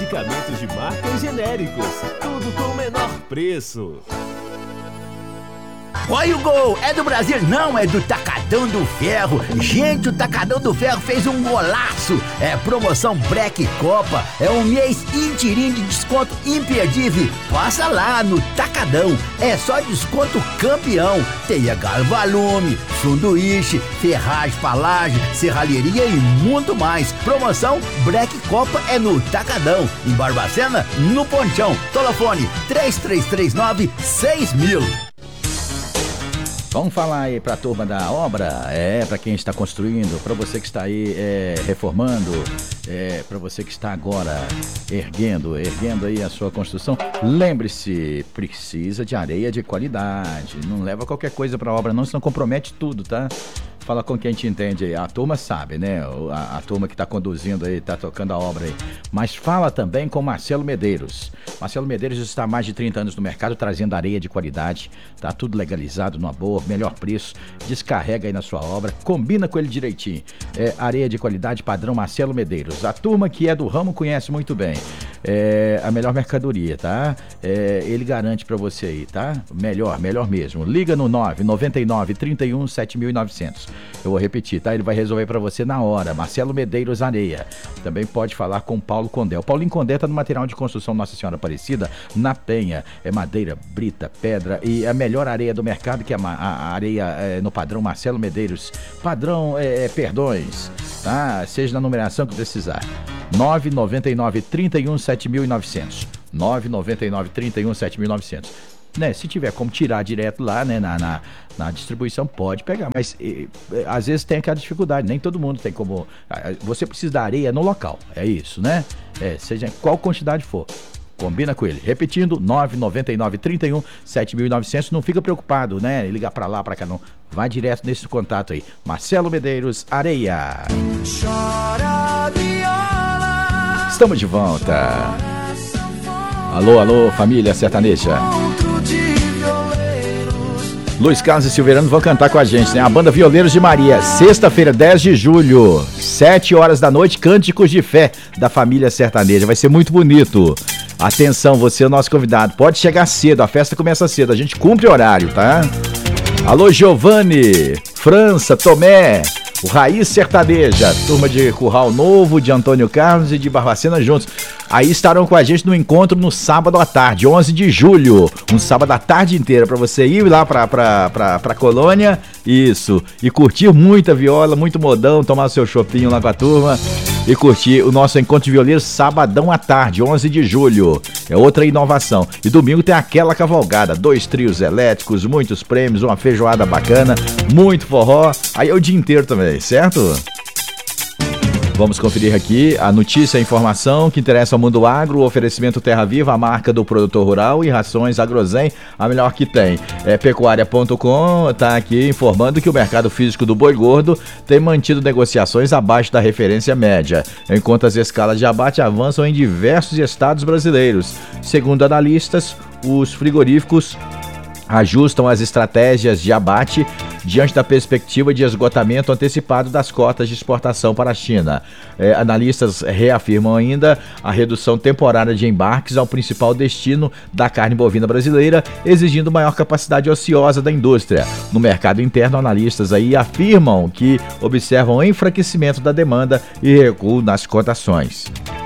medicamentos de marca e genéricos, tudo com o menor preço. Olha o gol, é do Brasil, não, é do Tacadão do Ferro. Gente, o Tacadão do Ferro fez um golaço. É promoção Black Copa, é um mês inteirinho de desconto imperdível. Passa lá no Tacadão, é só desconto campeão. Tem Galvalume, sanduíche, ferragem, palagem, serralheria e muito mais. Promoção Black Copa é no Tacadão, em Barbacena, no Ponchão. Telefone 3339-6000. Vamos falar aí pra turma da obra, pra quem está construindo, pra você que está aí reformando, pra você que está agora erguendo aí a sua construção. Lembre-se, precisa de areia de qualidade, não leva qualquer coisa pra obra não, senão compromete tudo, tá? Fala com quem te entende aí, a turma sabe, né? A turma que tá conduzindo aí, tá tocando a obra aí. Mas fala também com Marcelo Medeiros. Marcelo Medeiros está há mais de 30 anos no mercado, trazendo areia de qualidade, tá tudo legalizado, numa boa, melhor preço, descarrega aí na sua obra, combina com ele direitinho. Areia de qualidade padrão Marcelo Medeiros. A turma que é do ramo conhece muito bem. A melhor mercadoria, tá? Ele garante pra você aí, tá? Melhor mesmo. Liga no 999 31 7900. Eu vou repetir, tá? Ele vai resolver pra você na hora. Marcelo Medeiros Areia. Também pode falar com Paulo Condé. O Paulinho Condé tá no material de construção Nossa Senhora Aparecida, na Penha. É madeira, brita, pedra e a melhor areia do mercado, que é a areia no padrão Marcelo Medeiros. Padrão perdões, tá? Seja na numeração que precisar. 999 31 7900. 999 31 7900. Né, se tiver como tirar direto lá, né, na distribuição, pode pegar, mas às vezes tem aquela dificuldade, nem todo mundo tem como. Você precisa da areia no local, é isso, né? Seja qual quantidade for, combina com ele. Repetindo, 999 31 7900. Não fica preocupado, né? Ligar pra lá, pra cá, não. Vai direto nesse contato aí. Marcelo Medeiros Areia. Chora viola. Estamos de volta. Alô, família sertaneja. Luiz Carlos e Silveirano vão cantar com a gente, né? A banda Violeiros de Maria, sexta-feira, 10 de julho, 7 horas da noite, Cânticos de Fé da família sertaneja. Vai ser muito bonito. Atenção, você é o nosso convidado. Pode chegar cedo, a festa começa cedo, a gente cumpre horário, tá? Alô, Giovanni, França, Tomé, o Raiz Sertaneja, turma de Curral Novo, de Antônio Carlos e de Barbacena juntos. Aí estarão com a gente no encontro no sábado à tarde, 11 de julho. Um sábado à tarde inteira para você ir lá pra colônia, isso, e curtir muita viola, muito modão, tomar seu chopinho lá com a turma e curtir o nosso encontro de violeiros sabadão à tarde, 11 de julho. É outra inovação. E domingo tem aquela cavalgada, 2 trios elétricos, muitos prêmios, uma feijoada bacana, muito forró. Aí é o dia inteiro também, certo? Vamos conferir aqui a notícia e a informação que interessa ao mundo agro, o oferecimento Terra Viva, a marca do produtor rural, e rações Agrozen, a melhor que tem. Pecuária.com está aqui informando que o mercado físico do boi gordo tem mantido negociações abaixo da referência média, enquanto as escalas de abate avançam em diversos estados brasileiros. Segundo analistas, os frigoríficos ajustam as estratégias de abate diante da perspectiva de esgotamento antecipado das cotas de exportação para a China. Analistas reafirmam ainda a redução temporária de embarques ao principal destino da carne bovina brasileira, exigindo maior capacidade ociosa da indústria. No mercado interno, analistas aí afirmam que observam enfraquecimento da demanda e recuo nas cotações.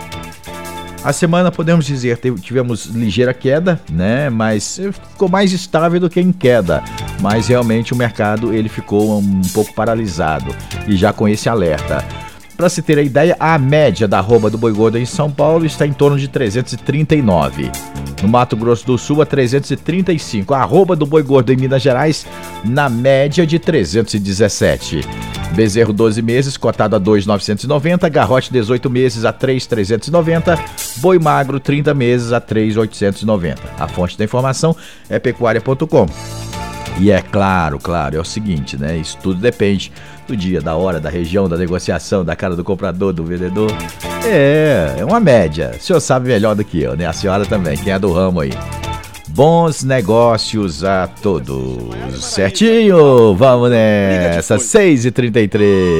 A semana, podemos dizer, tivemos ligeira queda, né? Mas ficou mais estável do que em queda. Mas realmente o mercado ele ficou um pouco paralisado. E já com esse alerta. Para se ter a ideia, a média da arroba do boi gordo em São Paulo está em torno de 339. No Mato Grosso do Sul, a 335. A arroba do boi gordo em Minas Gerais, na média de 317. Bezerro 12 meses, cotado a 2.990, garrote 18 meses a 3.390, boi magro 30 meses a 3.890. A fonte da informação é pecuária.com. E é claro, é o seguinte, né? Isso tudo depende do dia, da hora, da região, da negociação, da cara do comprador, do vendedor. É uma média. O senhor sabe melhor do que eu, né? A senhora também, quem é do ramo aí. Bons negócios a todos. Certinho? Vamos nessa, 6h33.